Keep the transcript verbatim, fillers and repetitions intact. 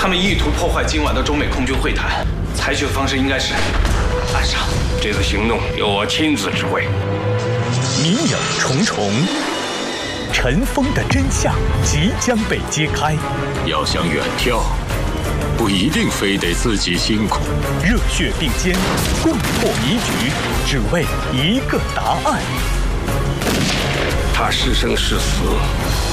他们意图破坏今晚的中美空军会谈，采取的方式应该是暗杀。 这次行动由我亲自指挥。 谜影重重，尘封的真相即将被揭开。 要想远眺，不一定非得自己辛苦。 热血并肩，共破谜局，只为一个答案。 他是生是死，